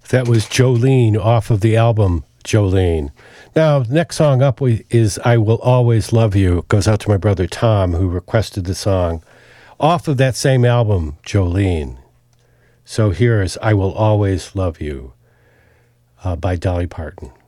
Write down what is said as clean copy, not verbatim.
That was Jolene off of the album Jolene. Now, next song up is I Will Always Love You. It goes out to my brother Tom, who requested the song off of that same album, Jolene. So here is I Will Always Love You by Dolly Parton.